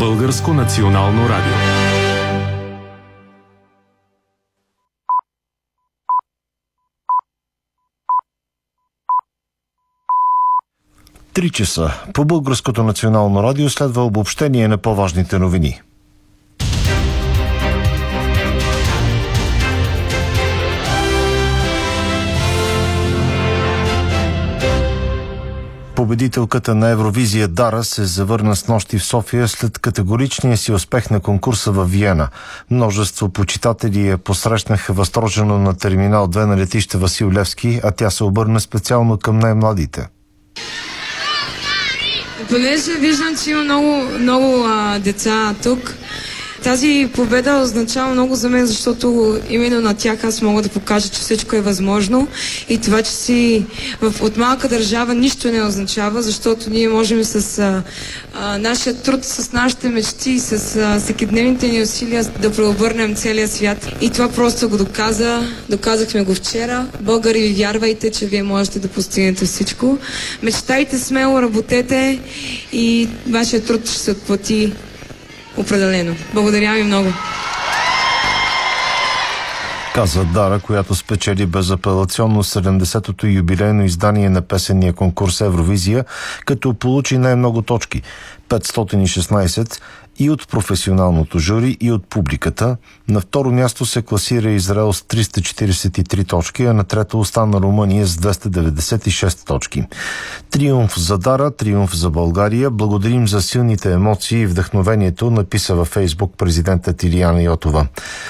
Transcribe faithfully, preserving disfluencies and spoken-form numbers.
Българско национално радио. Три часа. По Българското национално радио следва обобщение на по-важните новини. Победителката на Евровизия Дара се завърна снощи в София след категоричния си успех на конкурса във Виена. Множество почитатели я посрещнаха възторжено на терминал две на летище Васил Левски, а тя се обърна специално към най-младите. Понеже виждам, че има много, много а, деца тук, тази победа означава много за мен, защото именно на тях аз мога да покажа, че всичко е възможно и това, че си в, от малка държава нищо не означава, защото ние можем с а, а, нашия труд, с нашите мечти, с а, всекидневните ни усилия да преобърнем целия свят. И това просто го доказа. Доказахме го вчера. Българи, ви вярвайте, че вие можете да постигнете всичко. Мечтайте смело, работете и вашия труд ще се отплати определено. Благодаря ви много. Каза Дара, която спечели безапелационно седемдесетото юбилейно издание на песенния конкурс Евровизия, като получи най-много точки – петстотин и шестнайсет, и от професионалното жури, и от публиката. На второ място се класира Израел с триста четирийсет и три точки, а на трето остана Румъния с двеста деветдесет и шест точки. Триумф за Дара, триумф за България. Благодарим за силните емоции и вдъхновението, написа във Фейсбук президентът Илияна Йотова.